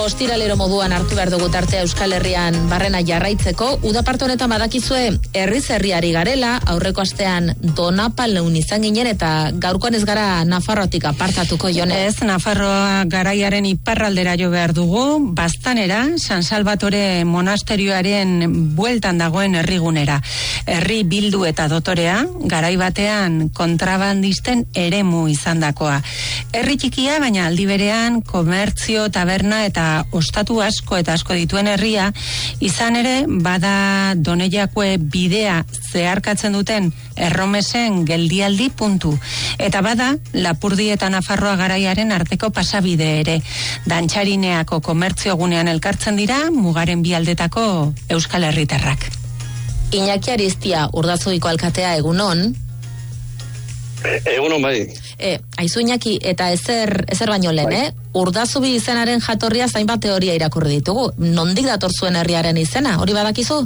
Ostiralero moduan hartu behar dugu tartea Euskal Herrian barrena jarraitzeko. Udaparte honetan badakizue herriz herriari garela, aurreko astean Donapalneun izan ginen eta gaurkoan ez gara Nafarroatik apartatuko, Jone. Ez, Nafarroa garaiaren iparraldera jo behar dugu, Baztanera, San Salvatore monasterioaren bueltan dagoen herrigunera. Herri bildu eta dotorea, garai batean kontrabandisten eremu izandakoa. Herri txikia, baina aldi berean komertzio, taberna eta ostatu asko eta asko dituen herria, izan ere bada Doneiakue bidea zeharkatzen duten erromesen geldialdi puntu. Eta bada Lapurdi eta Nafarroa garaiaren arteko pasabide ere. Dantxarineako komertzio gunean elkartzen dira mugaren bi aldetako Euskal Herritarrak. Iñaki Ariztia, Urdazubiko alkatea, egunon. Egunon bai. Aizu Iñaki, eta ezer baino lehen, Urdazubi izenaren jatorria zainbat teoria irakurri ditugu. Nondik dator zuen herriaren izena? Hori badakizu?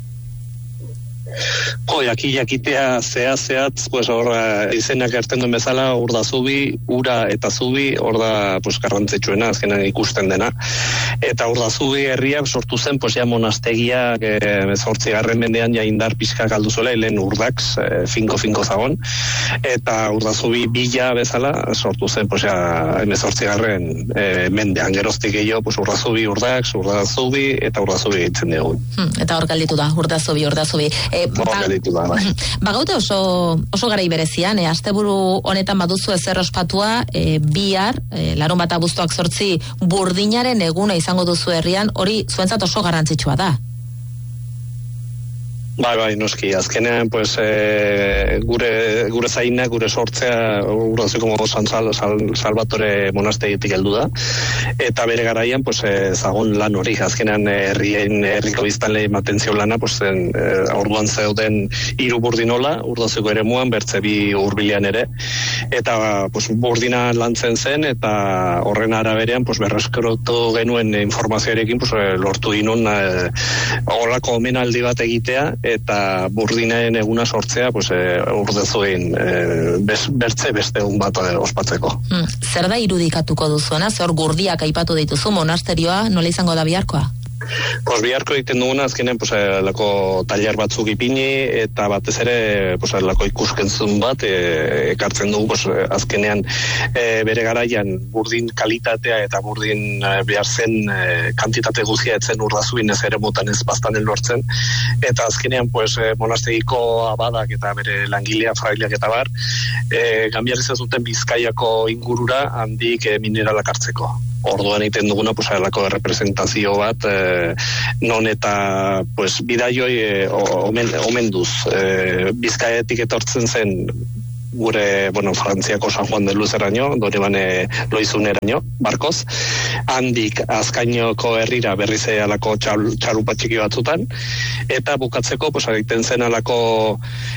Jakitea zehatz, pues horra izenak hartzen duen bezala, Urdazubi, ura eta zubi, hor da pues garrantzitsuena azkenan ikusten dena. Eta Urdazubi herriak sortu zen pues ja monastegiak 8. mendean ja indar pixka galdu zuela, lehen Urdax, finko zagon. Eta Urdazubi bila bezala sortu zen pues ja 8. mendean geroztik gehiago pues Urdazubi, Urdax, Urdazubi eta Urdazubi egiten dugu. Eta hor galditu da, Urdazubi. Bagaute oso garai berezian, asteburu honetan baduzu ezer ospatua, bihar, larunbat abuztuak 8 burdinaren eguna izango duzu herrian, hori zuentzat oso garrantzitsua da. Bai, noski, azkenean, pues, gure zaina, gure sortzea, Urdazuko modu San Salvatore monastegitik heldu da, eta bere garaian, pues, zagon lan hori, azkenean herriko biztanle mantentzio lana, pues, orduan zeuden 3 burdinola, Urdazuko eremuan, bertze 2 hurbilean ere, eta, pues, burdina lantzen zen, eta horren araberean, pues, berreskrotu genuen informazioarekin, pues, lortu dinun, horrelako omenaldi bat egitea, eta burdinaen eguna sortzea pues Urdazuin bertze beste egun bat ospatzeko. Zer da irudikatuko duzuena? Zer gurdiak aipatu dituzu, monasterioa nola izango da biharkoa? Pues biharko egiten duguna azkenean pues lako tailer batzuk ipini eta batez ere pues lako ikuskentzun bat ekartzen dugu pues azkenean bere garaian burdin kalitatea eta burdin behar zen kantitate guztia etzen Urdazuin ez ere motan ez Baztanen lortzen eta azkenean pues monastegiko abadak eta bere langilea fraileak eta bar ganbiarrizan zuten Bizkaiako ingurura handik mineralak hartzeko. Orduan egiten duguna pues alako representazio bat non eta pues bidaioi omenduz Bizkaiatik etortzen zen gure, Frantziako San Juan de Luzeraino, Donibane Loizuneraino, barkoz, handik Azkainoko herrira berriz alako txalupa txiki batzutan, eta bukatzeko, egiten zen alako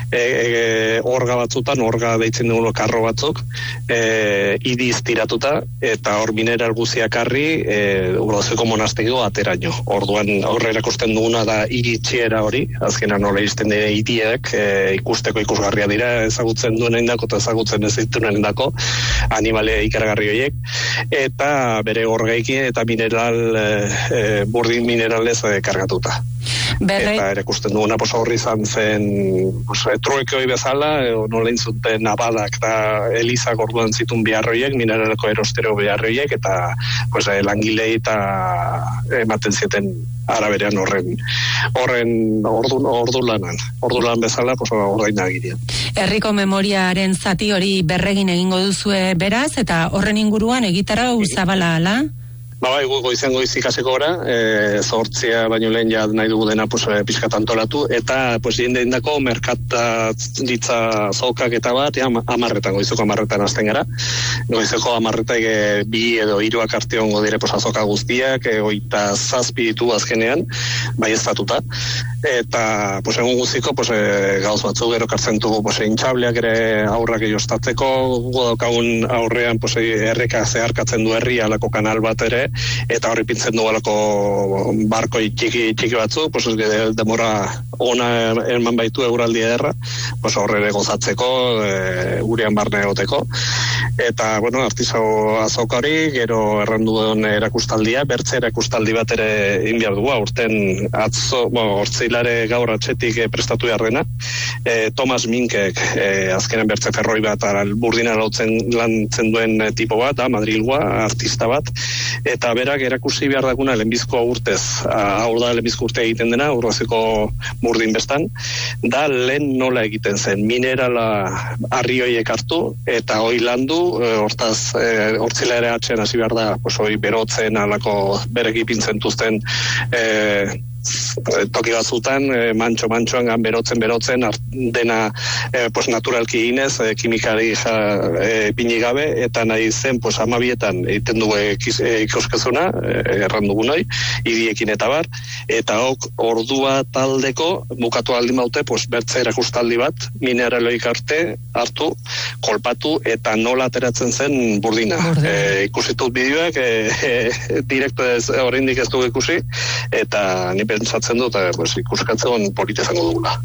orga batzutan, orga deitzen dugu karro batzuk, idiz tiratuta, eta hor mineral guziak harri, Urdazuko monastegio ateraino. Orduan, horre erakusten duguna da iritxiera hori, azkenan nola izten dira idiek, ikusteko ikusgarria dira, ezagutzen duen eta ezagutzen ez ditunen dako animale ikaragarri horiek eta bere orgaiki eta mineral burdin mineralez kargatuta. Eta erakusten duguna horri izan zen trueke hori bezala nola intzuten abadak eta elizak orduan zitun beharroiek, mineraleko erostero beharroiek eta langilei eta ematen zieten araberean horren ordu lan bezala ordain agiria. Herriko memoriaren zati hori berregin egingo duzue beraz eta horren inguruan egitarau zabala ala? Bai, goiz ikaseko gora, 8 baino lehen ja nahi dugu dena pixkat antolatu, eta jendendako merkataritza zokak eta bat, 10:00, goizeko 10:00 hasten gara. Goizeko 10:00 2 edo 3 arte ongo dire azoka guztiak, 27 ditu azkenean, bai ez statuta. Eta egun guztiko gauz batzuk gero kartzen dugu intxableak ere aurrak jostatzeko, gugu daukagun aurrean herreka zeharkatzen du herri alako kanal bat ere, gabe, eta horri pintzen duelako barkoi txiki batzu, pues demora ona eman baitu eguraldi ederra, pues horre gozatzeko, gurean barne egoteko. Eta, bueno, artisau azoka hori, gero errandu duen erakustaldia, bertze erakustaldi bat ere inbiar dugu, urten atzo, hortzilare gaur atxetik prestatu jarrena. Thomas Minkek, azkenen bertze ferroi bat, burdina lantzen duen tipo bat, Madrilgoa, artista bat, eta berak erakusi behar daguna lehenbizko urtez, hau da lehenbizko urte egiten dena, urrazeko burdin bestan, da lehen nola egiten zen, minerala arrioiek hartu, eta hoi landu, hortaz, hortzila ere atxean hasi behar da, pues hoi berotzen, alako berek ipintzen tuzten, toki batzutan, mantxoan berotzen, dena pues naturalki inez, kimikari pini gabe, eta nahi zen, pues amabietan egiten du ikuskizuna, erran dugu nahi, idiekin eta bar, eta ordua taldeko, bukatu aldin baute, pues bertze erakustaldi bat, mineraloik hartu, kolpatu, eta nola ateratzen zen burdina. Ikusitut bideoak, direkto oraindik ez dugu ikusi, eta ni pentsatzen dut, ikuskatzen polita izango dugula.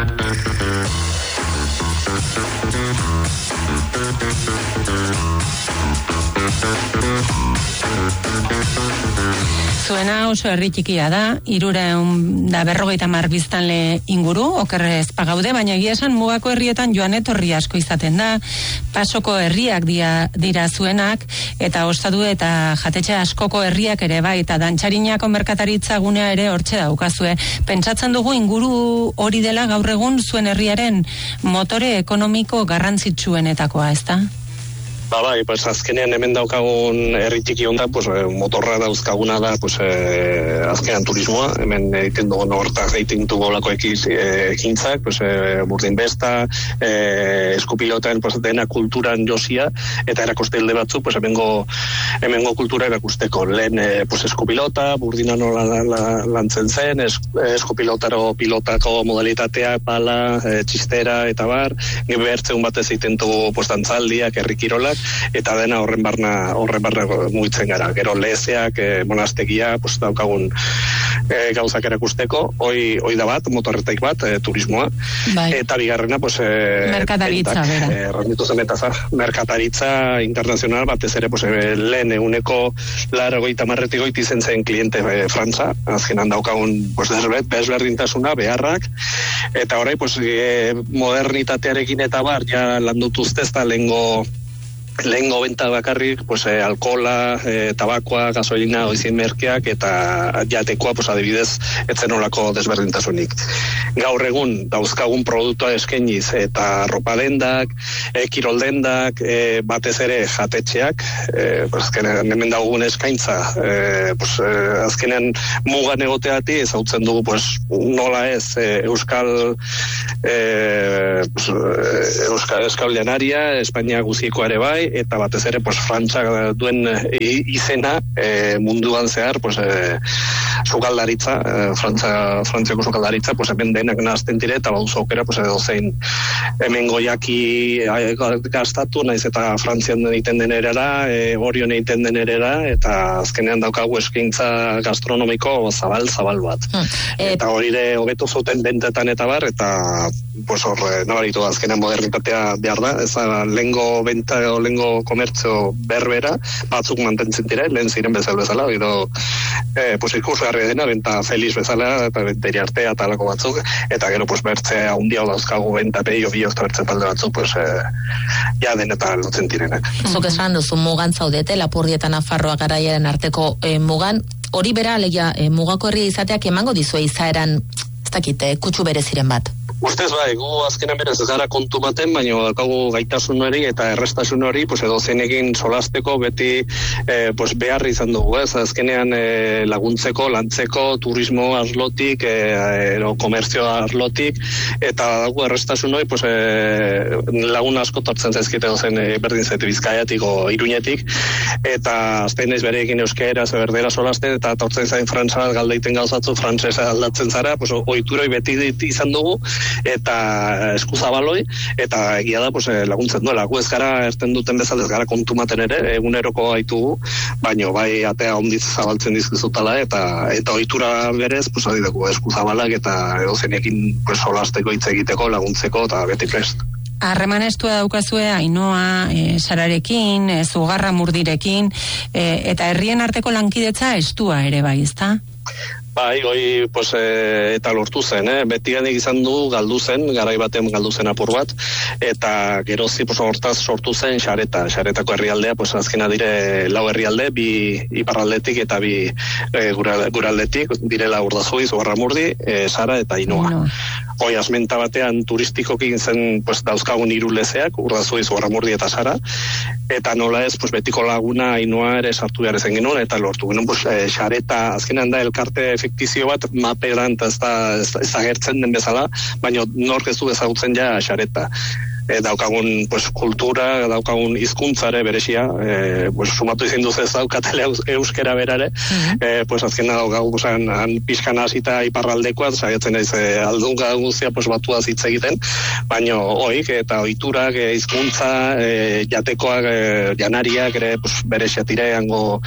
Zuena oso herri txikia da, 350 biztanle inguru, oker ez pagaude, baina egia esan mugako herrietan joan etorri asko izaten da, pasoko herriak dira zuenak, eta ostatu eta jatetxe askoko herriak ere bai, eta dantxarinako merkataritza gunea ere hortxe daukazue. Pentsatzen dugu inguru hori dela gaur egun zuen herriaren motore ekonomiko garrantzitsuenetakoa, ezta? Bai, pues azkenean hemen daukagun herri txiki honda, pues motorra dauzkaguna da, pues azkenean turismoa, hemen egiten dugun hortaz egiten dugu olako ekintzak, pues burdin besta, eskupilotan, pues dena kulturan josia, eta erakostelde batzu, pues hemengo kultura erakusteko. Lehen, pues eskupilota, burdina nola lantzen zen, eskupilotaro pilotako modalitatea, pala, txistera, eta bar, behertzeun batez egiten dugu, pues dantzaldiak, herrikirolak, eta dena horren barna mugitzen gara. Gero lehezeak, monastegia, pues daukagun gauzak erakusteko, hoi da bat, motorretaik bat, turismoa. Bai. Eta bigarrena, pues merkataritza, bera. Merkataritza internazional batez ere, pues lehen eguneko 90 goiti zen kliente Frantza, azkenan daukagun pues desberdintasuna, beharrak, eta horrei, pues modernitatearekin eta bar, ja landutuzte ez da lehengo benta bakarrik, pues alkola, tabakoa, gasolina, oizien merkeak eta jatekoa, pues adibidez, etzen olako desberdintasunik. Gaur egun dauzkagun produktua eskainiz eta ropa dendak, kirol dendak, batez ere jatetxeak, azkenean hemen dagoen eskaintza, azkenean mugan egoteati ezautzen dugu, pues nola ez, euskal janaria, Espainia guziko ere bai, eta batez ere pues Frantza duen izena munduan zehar pues sukaldaritza, Frantziako sukaldaritza, pues hemen denak nahazten dire eta baduzu aukera pues edo zein hemen goiaki gastatu, naiz eta Frantzian egiten den erara, Orion egiten den erara, eta azkenean daukagu eskaintza gastronomiko zabal bat. Eta hori ere hobetu zuten bentetan eta bar, eta pues hor nabaritu azkenean modernitatea behar da, ez da lehengo benta o lehengo komertzio berbera, batzuk mantentzen dire, lehen ziren bezala, edo pues ikusgarri dena, benta feliz bezala, eta benteri artea talako batzuk, eta gero pues bertze handia dauzkagu benta peio biozta bertze talde batzuk, pues ja denetan lotzen direnak. Zuk esan duzu mugan zaudete, Lapurdi eta Nafarroa garaiaren arteko mugan, hori bera alegia mugako herria izateak emango dizue izaeran, ez dakite, kutsu bereziren bat? Ustez bai, gu azkenan berez ez gara kontu baten, baina daukagu gaitasun hori eta errestasun hori, pues edo zenekin solasteko beti pues behar izan dugu, ez? Azkenean laguntzeko, lantzeko, turismo arlotik, komerzio arlotik, eta daukagu errestasun hori, pues lagun asko tortzen zaizkite dozen berdin zaite Bizkaiatik o Iruñetik, eta azten ez berekin euskera, berdera solasten, eta tortzen zain Frantza galdeiten gauzatzu, frantsesa aldatzen zara, pues oituroi beti izan dugu, eta eskuzabaloi, eta egia da, pues, laguntzen duela. Gu ez gara erten duten bezala, ez gara kontumaten ere, eguneroko gaitugu, baino bai atea ondiz zabaltzen dizkizutala, eta ohitura berez, pues, adideko eskuzabalak eta edozenekin pues, solasteko hitz egiteko, laguntzeko, eta beti prest. Harreman estua daukazue Ainhoa Sararekin, Zugarramurdirekin, eta herrien arteko lankidetza estua ere bai, ezta? Bai, hoi, pues, eta lortu zen, beti ganik izan du galdu zen, garai batean galdu zen apur bat, eta gerozi, pues, hortaz sortu zen Xaretako herrialdea, pues, azkena dire 4 herrialde, 2 iparraldetik eta 2 guraldetik, direla Urdazui, Zugarramurdi, Sara eta Ainhoa. Hoi, asmenta batean turistikokin zen, pues, dauzkagun 3 lezeak, Urdazui, Zugarramurdi eta Sara, eta nola ez, pues, betiko laguna Ainhoa ere sartu behar ezen genuen, eta lortu genuen, pues, Xareta, azkenan da elkarte fiktizio bat maperan ez da gertzen den bezala, baina nork ez du ezagutzen ja Xareta. Daukagun pues, kultura, daukagun hizkuntzare beresia, pues, sumatu izin duz ez daukatele euskera berare, pues, azkena daukagu han pixkan hasita iparraldekoa, saiatzen ez aldunga guztia pues, batuaz hitz egiten, baina oik eta ohiturak, hizkuntza, jatekoak, janariak ere pues, beresia tire, hango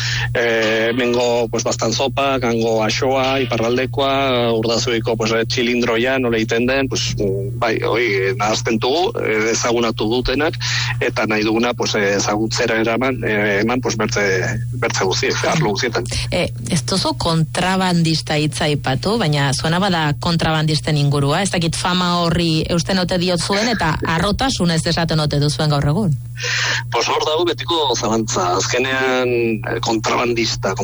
mengo pues, bastan zopak, hango axoa, iparraldekoa, Urdazuiko pues, txilindroia, nola egiten den, pues, bai, oi, nahazten dugu, ezagunatu dutenak, eta nahi duguna pues, ezagutzera eman pues, bertze guztiek, arlo guztietan. Ez duzu kontrabandista hitza aipatu, baina zuena bada kontrabandisten ingurua, ez dakit fama horri eusten ote diot zuen, eta arrotasun ez desaten ote duzuen gaur egun. Pues hor dago betiko zalantza, azkenean kontrabandista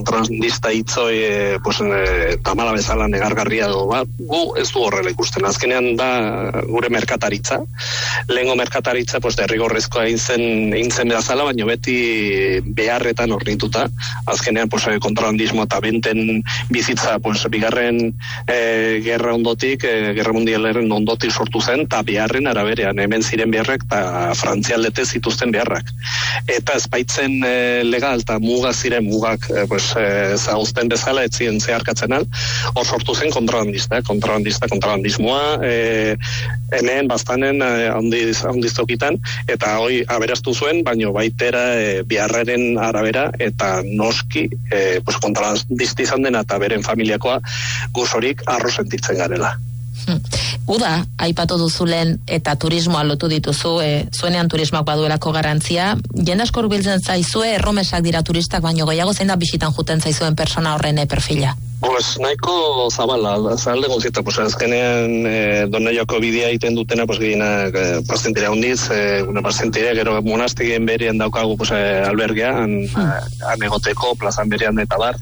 hitzoi pues, tamala bezala negargarria du, gu ez du horrela ikusten, azkenean da gure merkataritza, lehengo merkataritza pues, derrigorrezkoa intzen bezala, baina beti beharretan hornituta, azkenean pues, kontrabandismo eta benten bizitza pues, bigarren gerra ondotik, gerra mundialaren ondotik sortu zen, eta beharren araberean, hemen ziren beharrak eta frantzialdete zituzten beharrak. Eta ezbaitzen legal eta mugak ziren mugak zauzten bezala, ez ziren zeharkatzen al, hor sortu zen kontrabandismoa, hemen bastanen ondiztokitan, eta hoi aberaztu zuen, baino baitera beharraren arabera, eta noski kontrabandisti izan dena eta beren familiakoa guzorik arro sentitzen garela. Uda, aipatu duzulen eta turismoa lotu dituzu, zuenean turismoak baduelako garantzia, jende asko hurbiltzen zaizue, erromesak dira turistak, baino gehiago zein da bisitan juten zaizuen persona horren perfila? Pues nahiko zabala, zabalde guztieta, pues azkenean Donaiako bidea egiten dutena, pues gehienak pazientira hundiz, una pazientira, gero monastikien berian daukagu pues, albergea, han egoteko, plazan berian eta bar,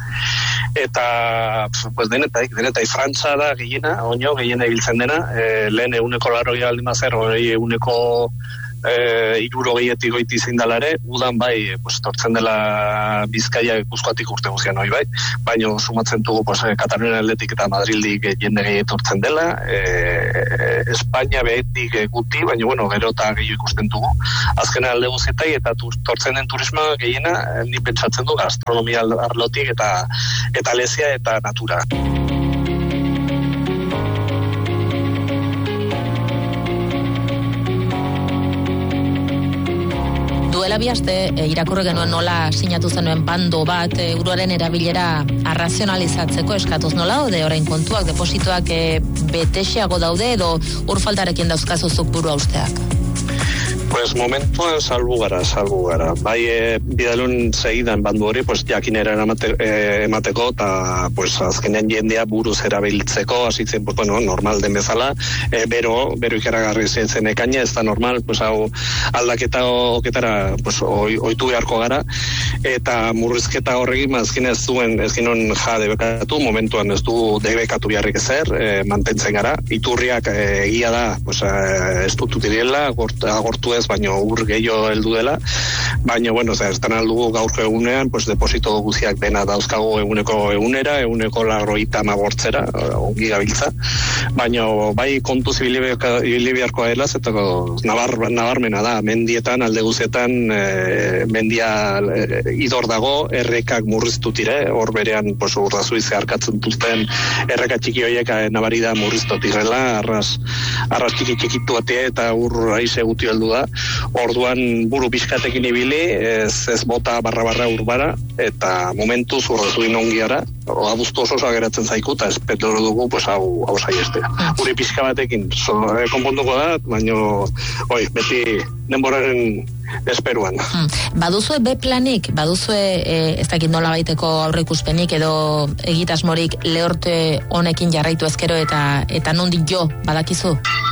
eta pues, denetai Frantza da gehiena, oino, gehiena ibiltzen dena, lehen 180 aldimazer, 160 goiti zindalare, udan bai, pues, tortzen dela Bizkaia Gipuzkoatik urte guztian hoi bai, baina sumatzen dugu pues, Katalunia aldetik eta Madrildik jende gehi tortzen dela, Espainia behetik guti, baina bueno, gero eta gehi ikusten dugu. Azken alde guztietai eta tortzen den turisma gehiena, ni pentsatzen du gastronomia arlotik eta lezia eta natura. Duela bihaste, irakurri genuen nola sinatu zenuen bando bat, euroaren erabilera arrazionalizatzeko eskatuz nola, ode orain kontuak, depositoak betexeago daude edo urfaldarekin dauzkazuzuk burua usteak? Pues momentuan salbu gara. Bai, bidalun segidan bandu hori, pues jakinera emateko, eta pues azkenean jendea buruz erabiltzeko, asitzen, pues bueno, normal den bezala, bero ikaragarri zen ekaina, ez da normal, pues hau aldaketa oketara, pues oitu beharko gara, eta murrizketa horrekin, azkenean ez genuen debekatu, momentuan ez du debekatu beharrik ezer, mantentzen gara, iturriak egia da, pues ez dutu direla, agortu ez, baina ur gehiago heldu dela, baina, bueno, ez da aldugu gaurko egunean, pues, deposito guziak dena dauzkago eguneko egunera, eguneko 50 ongi gabiltza, baina bai kontuz ibili beharkoa dela, eta nabarmena da, mendietan, alde guzietan, mendia idor dago, errekak murriztu tire, hor berean, pues, urdazui zeharkatzen duten erreka txiki horiek nabari da murriztu tirela, arras txikitu batea eta ur aize guti heldu da, orduan buru pixkatekin ibili, ez bota barra urbara, eta momentuz urdazui nongiara, abuztu oso ageratzen zaiku, eta espetoro dugu, pues, hau saiestea. Uri pixka batekin, konponduko da, baina, beti denboraren esperuan. Baduzue B-planik, baduzue ez dakit nola baiteko aurreikuspenik edo egitasmorik Lehorte honekin jarraitu ezkero eta nondik jo, badakizu?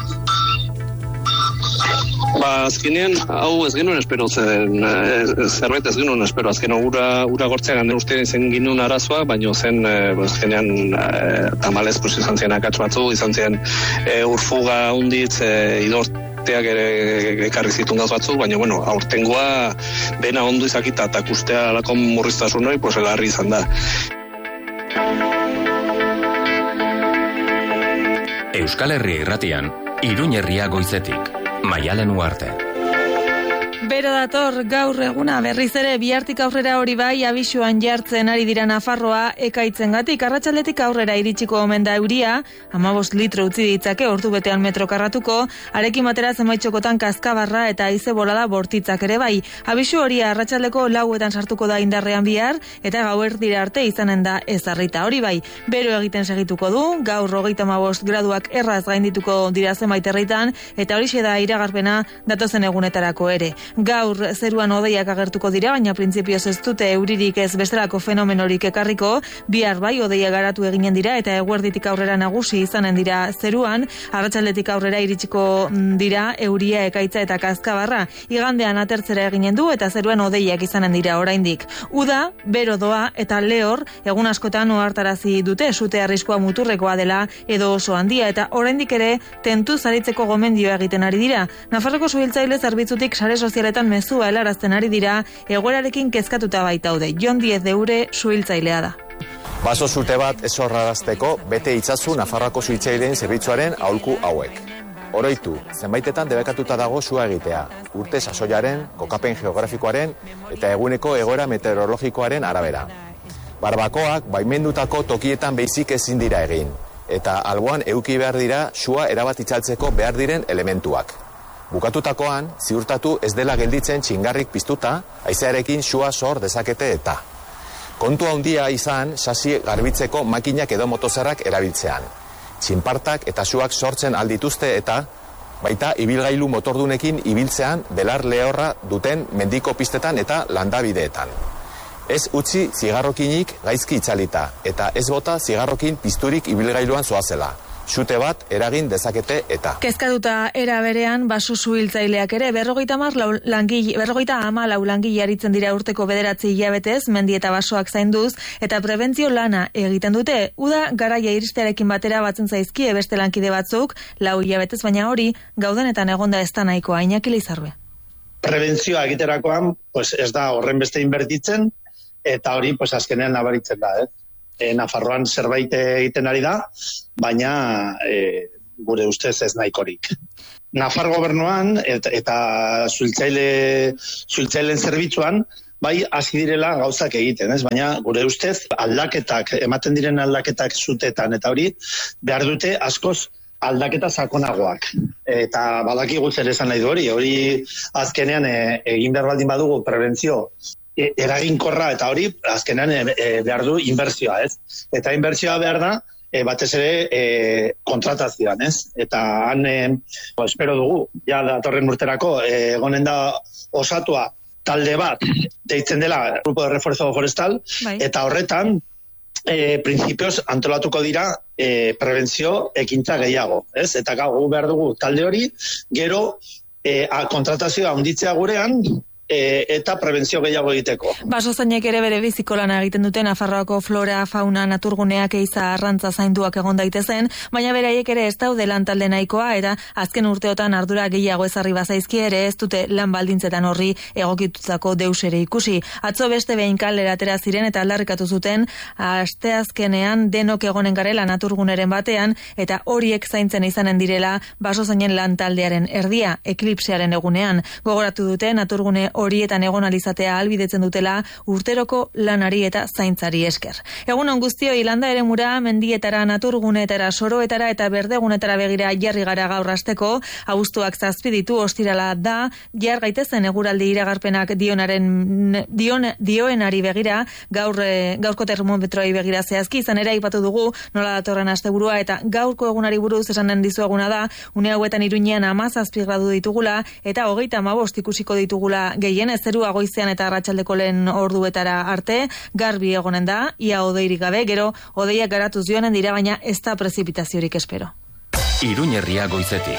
Azkenean, hau ez genuen espero zerbait ez genuen espero, azkenean ura gortzean uste zen ginuen arazoa, baina zen azkenean tamalez izan zen akats batzu, izan zen urfuga hunditz idorteak ekarri zitun gaz batzu, baina bueno, aurtengoa dena ondo izakita eta kustea alako murriztasun hori, pues egarri izan da. Euskal Herria irratian, Iruñ herria goizetik. Maialen Uarte. Bero dator gaur eguna berriz ere bihartik aurrera hori bai abisuan jartzen ari dira Nafarroa ekaitzengatik. Arratsaldetik aurrera iritsiko omen da euria, 15 litro utzi ditzake ordu betean metro karratuko, arekin batera zenbaitxokotan kaskabarra eta haize bolada bortitzak ere bai. Abisu hori arratsaldeko 4etan sartuko da indarrean bihar eta gauerdira arte izanen da ezarrita. Hori bai, bero egiten segituko du, gaur 35 graduak erraz gaindituko dira zenbait herritan eta horixe da iragarpena datozen egunetarako ere. Gaur zeruan hodeiak agertuko dira, baina printzipioz ez dute euririk ez bestelako fenomenorik ekarriko, bihar bai hodeiak garatu eginen dira eta eguerditik aurrera nagusi izanen dira zeruan, arratsaldetik aurrera iritsiko dira euria, ekaitza eta kaskabarra. Igandean atertzera eginen du eta zeruan hodeiak izanen dira oraindik. Uda, bero doa eta lehor egun askotan ohartarazi dute sute arriskua muturrekoa dela edo oso handia eta oraindik ere tentuz aritzeko gomendioa egiten ari dira. Nafarroko suhiltzaile zerbitzutik sare sozialetan mezua helarazten ari dira, egoerarekin kezkatuta baitaude. Jon Diez Deure suhiltzailea da. Baso zute bat ez horrarazteko bete itzazu Nafarroako suhiltzaileen zerbitzuaren aholku hauek. Oroitu, zenbaitetan debekatuta dago sua egitea, urte sasoiaren, kokapen geografikoaren eta eguneko egoera meteorologikoaren arabera. Barbakoak baimendutako tokietan beizik ezin dira egin, eta alboan eduki behar dira sua erabat itzaltzeko behar diren elementuak. Bukatutakoan, ziurtatu ez dela gelditzen txingarrik piztuta, haizearekin sua sor dezakete eta. Kontu handia izan, sasi garbitzeko makinak edo motozerrak erabiltzean. Txinpartak eta suak sortzen aldituzte eta, baita ibilgailu motordunekin ibiltzean belar lehorra duten mendiko pistetan eta landabideetan. Ez utzi zigarrokinik gaizki itzalita, eta ez bota zigarrokin pizturik ibilgailuan zoazela. Xute bat eragin dezakete eta. Kezkatuta era berean baso suhiltzaileak ere 54 langile aritzen dira urteko 9 hilabetez mendi eta basoak zainduz eta prebentzio lana egiten dute. Uda garaia iristearekin batera batzen zaizkie beste lankide batzuk 4 hilabetez, baina hori gaudenetan egonda ez da nahikoa. Iñaki Lizarbe. Prebentzioa egiterakoan pues ez da horren beste inbertitzen eta hori pues azkenean nabaritzen da, Nafarroan zerbait egiten ari da, baina gure ustez ez nahikorik. Nafar gobernuan eta suhiltzaileen zerbitzuan bai hasi direla gauzak egiten, baina gure ustez ematen diren aldaketak zutetan eta hori behar dute askoz aldaketa sakonagoak. Eta badakigu zer esan nahi du hori azkenean egin behar baldin badugu prebentzio eraginkorra eta hori azkenean behar du inbertsioa, Eta inbertsioa behar da batez ere kontratazioan, Eta han espero dugu, ja datorren urterako egonen da osatua talde bat deitzen dela Grupo de Refuerzo Forestal, eta horretan printzipioz antolatuko dira prebentzio ekintza gehiago, Eta gu behar dugu talde hori, gero kontratazioa handitzea gurean, eta prebentzio gehiago egiteko. Basozainek ere bere biziko lana egiten dute Nafarroako flora, fauna, naturguneak eiza arrantza zainduak egon daitezen, baina beraiek ere ez daude lantalde nahikoa eta azken urteotan ardura gehiago ezarri bazaizki ere ez dute lan baldintzetan horri egokitutako deus ere ikusi. Atzo beste behin kalera atera ziren eta aldarrikatu zuten asteazkenean denok egonen garela naturguneren batean eta horiek zaintzen izanen direla basozainen lantaldearen erdia, eklipsearen egunean. Gogoratu dute naturgune horietan egon alizatea albidetzen dutela urteroko lanari eta zaintzari esker. Egun on guztioi, landa eremura, mendietara, naturgunetara, soroetara eta berdegunetara begira jarri gara gaur hasteko. Abuztuak 7 ditu, ostirala da, jar gaitezen eguraldi iragarpenak dioenari begira, gaurko termometroei begira zehazki, izan ere aipatu dugu nola datorren asteburua eta gaurko egunari buruz esanen dizueguna da, une hauetan Iruñean 17 gradu ditugula eta 35 ikusiko ditugula gehien, zerua goizean eta arratsaldeko lehen orduetara arte, garbi egonen da, ia hodeirik gabe, gero hodeiak garatuz joanen dira, baina ez da prezipitaziorik espero. Iruñerria goizetik.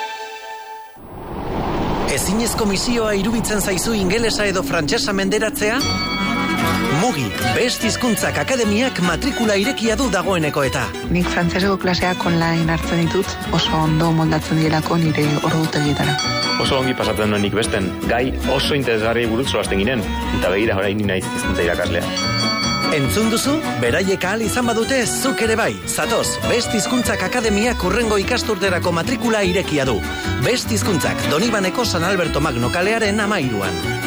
Ezinezko misioa iruditzen zaizu ingelesa edo frantsesa menderatzea? Mugi, Best Hizkuntzak Akademiak matrikula irekia du dagoeneko eta. Nik frantseseko klaseak online hartzen ditut, oso ondo moldatzen direlako nire ordutegietara. Oso ongi pasatzen nuen nik besten, gai oso interesgarri buruz solasten ginen, eta begira orain ni naiz hizkuntza irakaslea. Entzun duzu? Beraiek ahal izan badute zuk ere bai. Zatoz, Best Hizkuntzak Akademiak hurrengo ikasturterako matrikula irekia du. Best Hizkuntzak, Donibaneko San Alberto Magno kalearen 13an.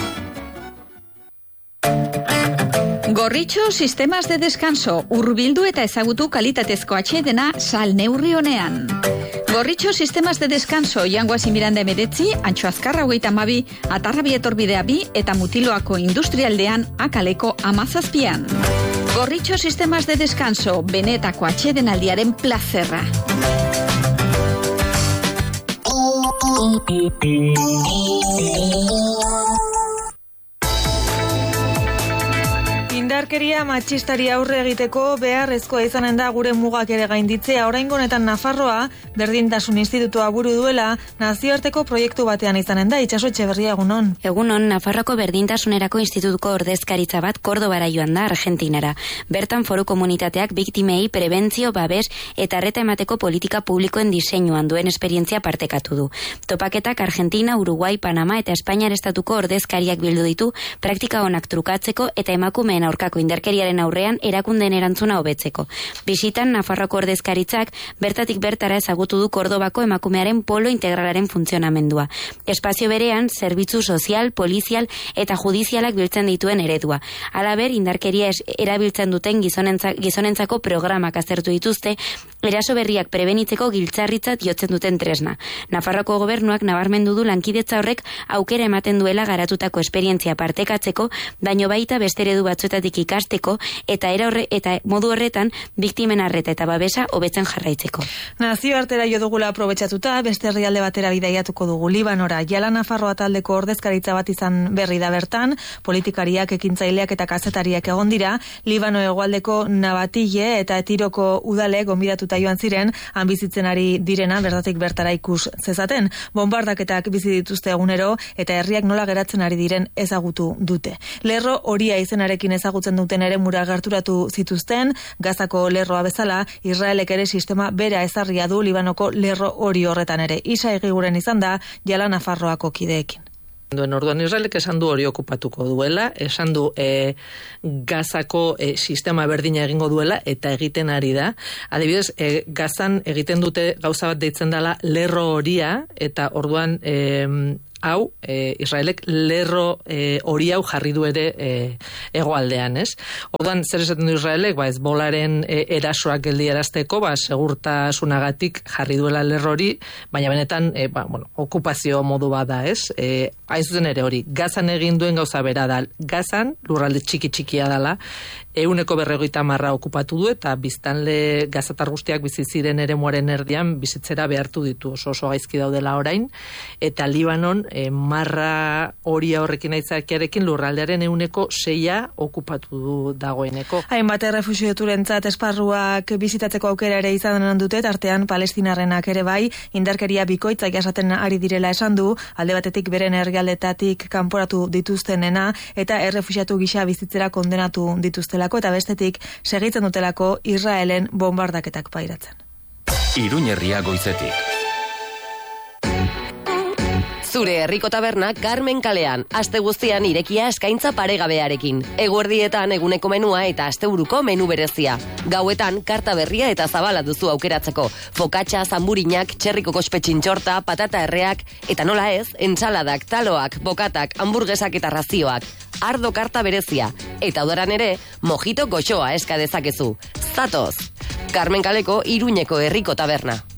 Gorritxo Sistemas de Descanso, hurbildu eta ezagutu kalitatezko atsedena sal neurri honean. Gorritxo Sistemas de Descanso, Jangoasi Miranda 19, Antxo Azkarra 32, Atarrabi etorbidea 2 eta Mutiloako industrialdean Akaleko 17an. Gorritxo Sistemas de Descanso, benetako atsedenaldiaren plazerra. Indarkeria matxistari aurre egiteko beharrezkoa izanen da gure mugak ere gainditzea. Oraingo honetan Nafarroa Berdintasun Institutua buru duela nazioarteko proiektu batean izanen da. Itxaso Etxeberria, egunon. Egunon, Nafarroko Berdintasunerako Institutuko ordezkaritza bat Kordobara joan da, Argentinara. Bertan foru komunitateak biktimei prebentzio, babes eta arreta emateko politika publikoen diseinuan duen esperientzia partekatu du. Topaketak Argentina, Uruguai, Panama eta Espainiar estatuko ordezkariak bildu ditu praktika onak trukatzeko eta emakumeen aurkako indarkeriaren aurrean erakundeen erantzuna hobetzeko. Bisitan Nafarroko ordezkaritzak bertatik bertara ezagutu du Kordobako emakumearen polo integralaren funtzionamendua. Espazio berean, zerbitzu sozial, polizial eta judizialak biltzen dituen eredua. Halaber, indarkeria erabiltzen duten gizonentzako programak aztertu dituzte, eraso berriak prebenitzeko giltzarritzat jotzen duten tresna. Nafarroko gobernuak nabarmendu du lankidetza horrek aukera ematen duela garatutako esperientzia partekatzeko, baino baita beste eredu batzuetatik ikasteko eta modu horretan biktimen arreta eta babesa hobetzen jarraitzeko. Nazioartera jo dugula aprobetxatuta, beste herrialde batera bidaiatuko dugu Libanora. Jala Nafarroa taldeko ordezkaritza bat izan berri da bertan, politikariak, ekintzaileak eta kazetariak egon dira, Libano hegoaldeko Nabatille eta Etiroko udale gonbidatuta joan ziren, han bizitzen ari direna bertatik bertara ikus zezaten. Bombardaketak bizi dituzte egunero eta herriak nola geratzen ari diren ezagutu dute. Lerro horia izenarekin ezagutzen duten eremura gerturatu zituzten, Gazako lerroa bezala, Israelek ere sistema bera ezarria du Libanoko lerro hori horretan ere. Isa egiguren izan da, Jala Nafarroako kideekin. Orduan Israelek esan du hori okupatuko duela, esan du Gazako sistema berdina egingo duela eta egiten ari da. Adibidez, Gazan egiten dute gauza bat deitzen dela lerro horia eta orduan Israelek lerro hori hau jarri du ere hegoaldean, ez? Orduan, zer esaten du Israelek, Hezbollaren erasoak geldiarazteko, segurtasunagatik jarri duela lerro hori, baina benetan, okupazio modu bada, ez? Hain zuzen ere hori, Gazan egin duen gauza bera da, Gazan lurralde txikia dela, 150 okupatu du eta biztanle gazatar guztiak bizi ziren eremuaren erdian bizitzera behartu ditu, oso gaizki daudela orain, eta Libanon marra hori horrekin aitzakiarekin lurraldearen 6% okupatu du dagoeneko. Hainbat errefuxiaturentzat esparruak bizitatzeko aukera ere izan dute, tartean palestinarrenak ere bai, indarkeria bikoitza jasaten ari direla esan du, alde batetik beren herrialdetatik kanporatu dituztenena eta errefuxiatu gisa bizitzera kondenatu dituztelako eta bestetik segitzen dutelako Israelen bombardaketak pairatzen. Iruñerria goizetik. Zure herriko taberna Carmen kalean, aste guztian irekia eskaintza paregabearekin. Eguerdietan eguneko menua eta asteburuko menu berezia. Gauetan karta berria eta zabala duzu aukeratzeko. Fokatxa, zamburinak, txerriko kospetxintxorta, patata erreak, eta nola ez, entsaladak, taloak, bokatak, hamburguesak eta razioak. Ardo karta berezia. Eta udaran ere, mojito goxoa eska dezakezu. Zatoz! Carmen kaleko Iruñeko herriko taberna.